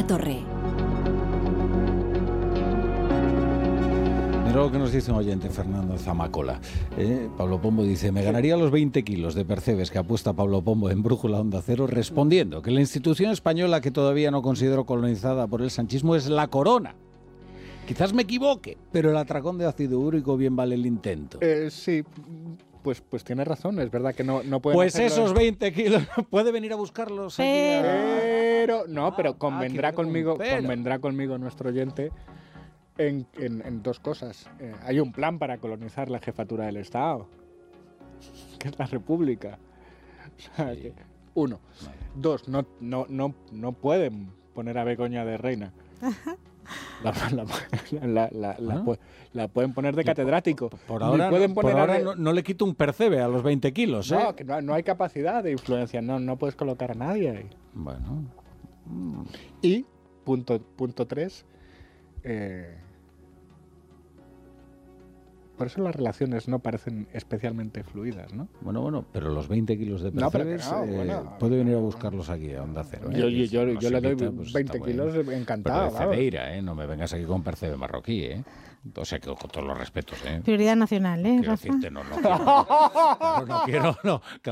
La Torre. Mira lo que nos dice un oyente, Fernando Zamacola. Pablo Pombo dice: me ganaría los 20 kilos de percebes que apuesta Pablo Pombo en Brújula Onda Cero, respondiendo que la institución española que todavía no considero colonizada por el sanchismo es la corona. Quizás me equivoque, pero el atracón de ácido úrico bien vale el intento. Sí, pues tiene razón, es verdad que no pueden Pues hacerlo. esos 20 kilos, ¿puede venir a buscarlos? Pero convendrá conmigo nuestro oyente en dos cosas. Hay un plan para colonizar la jefatura del Estado, que es la República. O sea, Sí. Uno. Dos, no pueden poner a Begoña de reina. La pueden poner de catedrático. Por ahora, pueden poner no le quito un percebe a los 20 kilos. No, que no hay capacidad de influencia. No puedes colocar a nadie ahí. Bueno. Y, punto 3, por eso las relaciones no parecen especialmente fluidas, ¿no? Bueno, pero los 20 kilos de percebes, puede venir a buscarlos aquí a Onda Cero. Yo le doy pues 20 kilos encantado. Pero de Cedeira, no me vengas aquí con percebe marroquí, O sea, que con todos los respetos, Prioridad nacional, Quiero Rafa? decirte, no quiero.